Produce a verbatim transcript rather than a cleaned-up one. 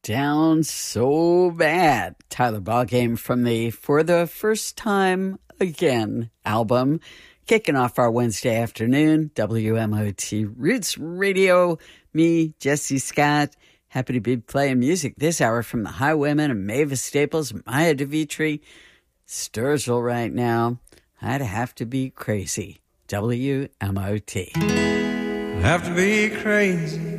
down so bad. Tyler Ballgame from the For the First Time Again album, kicking off our Wednesday afternoon. W M O T Roots Radio. Me, Jesse Scott, happy to be playing music this hour from the Highwaymen and Mavis Staples, Maya DeVitri, Sturgill right now. I'd have to be crazy. W M O T. Have to be crazy